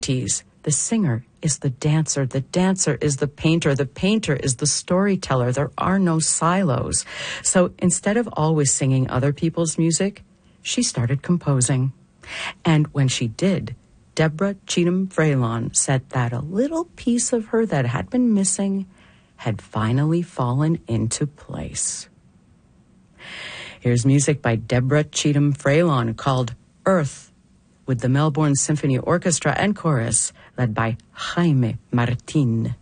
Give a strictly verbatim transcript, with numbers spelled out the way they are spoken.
The singer is the dancer. The dancer is the painter. The painter is the storyteller. There are no silos. So instead of always singing other people's music, she started composing. And when she did, Deborah Cheatham Freelon said that a little piece of her that had been missing had finally fallen into place. Here's music by Deborah Cheatham Freelon called Earth, with the Melbourne Symphony Orchestra and Chorus led by Jaime Martin.